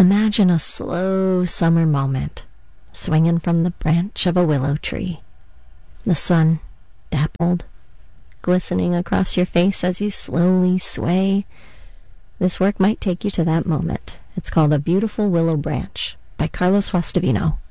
Imagine a slow summer moment, swinging from the branch of a willow tree. The sun, dappled, glistening across your face as you slowly sway. This work might take you to that moment. It's called A Beautiful Willow Branch by Carlos Guastavino.